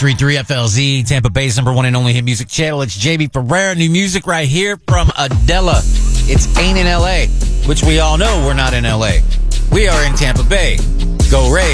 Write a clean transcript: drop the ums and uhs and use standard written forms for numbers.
93.3 FLZ, Tampa Bay's number one and only hit music channel. It's JB Ferrer. New music right here from Adela. It's Ain't in LA, which we all know we're not in LA. We are in Tampa Bay. Go Rays.